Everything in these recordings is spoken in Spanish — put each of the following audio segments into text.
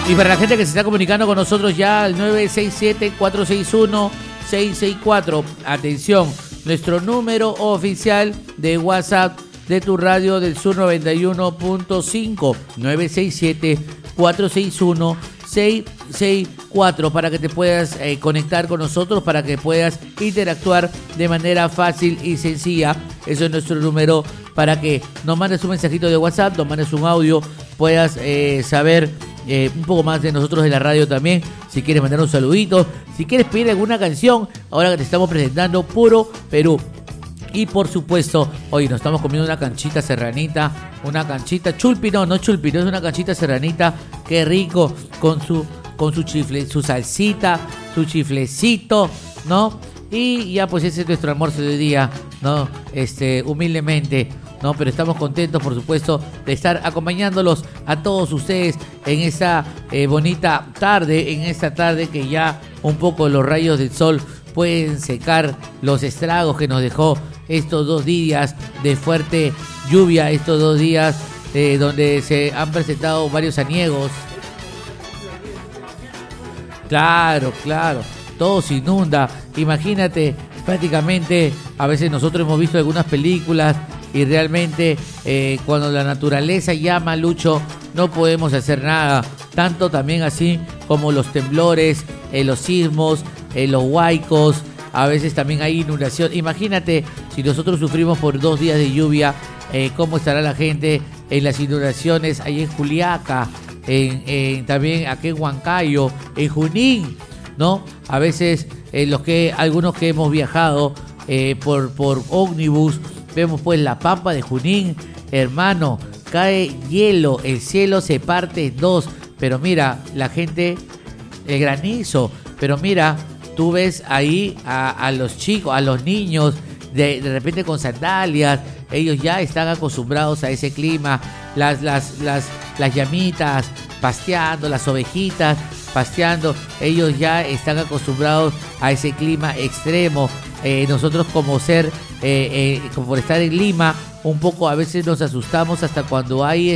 Y para la gente que se está comunicando con nosotros ya al 967-461-664. Atención, nuestro número oficial de WhatsApp de tu radio del Sur 91.5. 967-461-664 para que te puedas conectar con nosotros, para que puedas interactuar de manera fácil y sencilla. Eso es nuestro número para que nos mandes un mensajito de WhatsApp, nos mandes un audio, puedas saber un poco más de nosotros de la radio también. Si quieres mandar un saludito, si quieres pedir alguna canción, ahora que te estamos presentando Puro Perú. Y por supuesto, hoy nos estamos comiendo una canchita serranita, una canchita chulpi, no chulpi, no es una canchita serranita, qué rico, con su chifle, su salsita, su chiflecito, ¿no? Y ya pues ese es nuestro almuerzo de día, ¿no? Humildemente, ¿no? Pero estamos contentos, por supuesto, de estar acompañándolos a todos ustedes en esa bonita tarde, en esta tarde que ya un poco los rayos del sol pueden secar los estragos que nos dejó estos 2 días de fuerte lluvia, estos 2 días donde se han presentado varios aniegos. Claro, todo se inunda. Imagínate, prácticamente a veces nosotros hemos visto algunas películas y realmente cuando la naturaleza llama, Lucho, no podemos hacer nada. Tanto también así como los temblores, los sismos, los huaicos, a veces también hay inundación. Imagínate si nosotros sufrimos por 2 días de lluvia, cómo estará la gente en las inundaciones ahí en Juliaca, también aquí en Huancayo, en Junín, ¿no? A veces algunos que hemos viajado por ómnibus, vemos pues la pampa de Junín, hermano, cae hielo, el cielo se parte en 2, pero mira, la gente, el granizo, pero mira, tú ves ahí a los chicos, a los niños, de repente con sandalias, ellos ya están acostumbrados a ese clima, las llamitas pasteando, las ovejitas pasteando, ellos ya están acostumbrados a ese clima extremo. Nosotros como como por estar en Lima, un poco a veces nos asustamos hasta cuando hay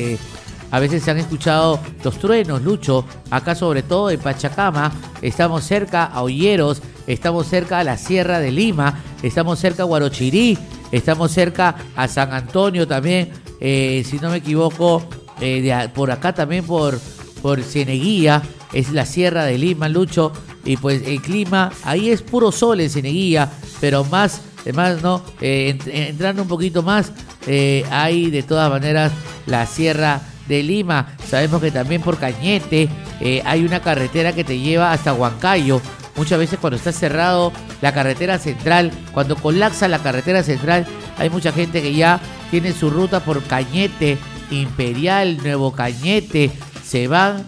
a veces se han escuchado los truenos, Lucho, acá sobre todo en Pachacama, estamos cerca a Olleros, estamos cerca a la Sierra de Lima, estamos cerca a Huarochirí, estamos cerca a San Antonio también, si no me equivoco, por acá también por Cieneguía, es la Sierra de Lima, Lucho, y pues el clima, ahí es puro sol en Cieneguía, pero más ¿no? Entrando un poquito más, hay de todas maneras la Sierra de Lima. Sabemos que también por Cañete hay una carretera que te lleva hasta Huancayo. Muchas veces cuando está cerrado la carretera central, cuando colapsa la carretera central, hay mucha gente que ya tiene su ruta por Cañete, Imperial, Nuevo Cañete, se van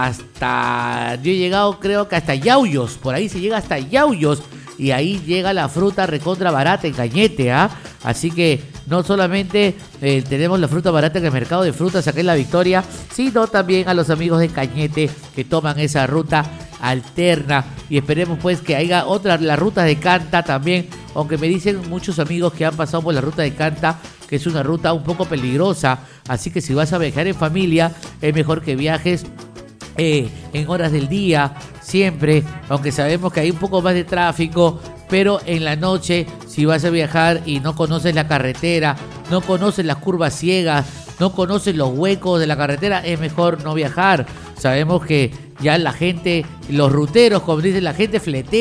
hasta, yo he llegado creo que hasta Yauyos, por ahí se llega hasta Yauyos, y ahí llega la fruta recontra barata en Cañete, ¿ah? Así que no solamente tenemos la fruta barata en el mercado de frutas acá en La Victoria, sino también a los amigos de Cañete que toman esa ruta alterna, y esperemos pues que haya la ruta de Canta también, aunque me dicen muchos amigos que han pasado por la ruta de Canta que es una ruta un poco peligrosa, así que si vas a viajar en familia es mejor que viajes en horas del día, siempre, aunque sabemos que hay un poco más de tráfico, pero en la noche, si vas a viajar y no conoces la carretera, no conoces las curvas ciegas, no conoces los huecos de la carretera, es mejor no viajar. Sabemos que ya la gente, los ruteros, como dicen la gente, fletea